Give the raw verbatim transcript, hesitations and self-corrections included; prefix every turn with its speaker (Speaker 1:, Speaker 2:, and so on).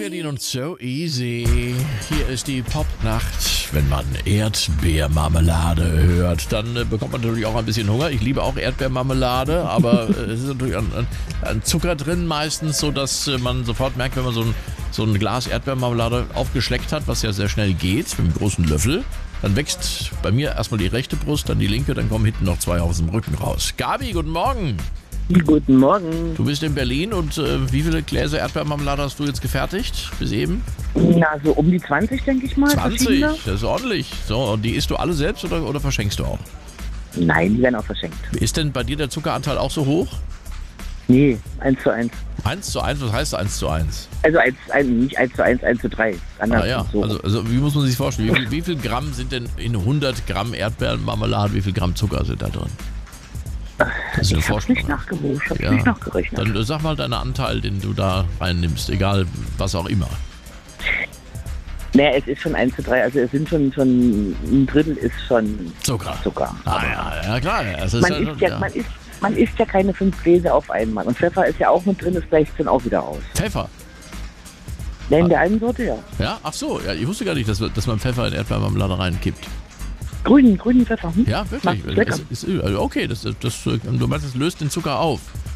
Speaker 1: Berlin und so easy. Hier ist die Popnacht. Wenn man Erdbeermarmelade hört, dann äh, bekommt man natürlich auch ein bisschen Hunger. Ich liebe auch Erdbeermarmelade, aber äh, es ist natürlich ein, ein, ein Zucker drin meistens, so dass äh, man sofort merkt, wenn man so ein, so ein Glas Erdbeermarmelade aufgeschleckt hat, was ja sehr schnell geht, mit einem großen Löffel. Dann wächst bei mir erstmal die rechte Brust, dann die linke, dann kommen hinten noch zwei aus dem Rücken raus. Gabi, guten Morgen.
Speaker 2: Guten Morgen.
Speaker 1: Du bist in Berlin und äh, wie viele Gläser Erdbeermarmelade hast du jetzt gefertigt bis eben?
Speaker 2: Na, so um die zwanzig, denke ich mal.
Speaker 1: zwanzig, das ist ordentlich. So, und die isst du alle selbst oder, oder verschenkst du auch?
Speaker 2: Nein, die werden auch verschenkt.
Speaker 1: Ist denn bei dir der Zuckeranteil auch so hoch?
Speaker 2: Nee, eins zu eins.
Speaker 1: eins zu eins, was heißt eins zu eins?
Speaker 2: Also eins, ein, nicht eins zu eins, eins zu drei. Anders
Speaker 1: Ah ja,
Speaker 2: so.
Speaker 1: also, also wie muss man sich vorstellen? Wie viel, wie viel Gramm sind denn in hundert Gramm Erdbeermarmelade, wie viel Gramm Zucker sind da drin? Das ist eine
Speaker 2: ich hab's
Speaker 1: Vorstellung.
Speaker 2: nicht nachgewogen, ich hab's
Speaker 1: Ja.
Speaker 2: nicht nachgerechnet.
Speaker 1: Dann äh, sag mal deinen Anteil, den du da reinnimmst, egal was auch immer.
Speaker 2: Naja, es ist schon eins zu drei, also es sind schon, schon ein Drittel ist schon
Speaker 1: Zucker.
Speaker 2: Zucker.
Speaker 1: Ah ja, ja klar. Das ist
Speaker 2: Man,
Speaker 1: ja,
Speaker 2: isst ja,
Speaker 1: ja.
Speaker 2: man, isst, man isst ja keine fünf Gläser auf einmal. Und Pfeffer ist ja auch mit drin, das gleicht dann auch wieder aus.
Speaker 1: Pfeffer.
Speaker 2: Ja, in der einen Sorte, ja.
Speaker 1: Ja, ach so, ja, ich wusste gar nicht, dass, dass man Pfeffer in Erdbeermarmelade reinkippt.
Speaker 2: Grünen, grünen Pfeffer. Hm?
Speaker 1: Ja, wirklich.
Speaker 2: Macht's lecker.
Speaker 1: Ist, ist, okay, das, das, du meinst, es löst den Zucker auf.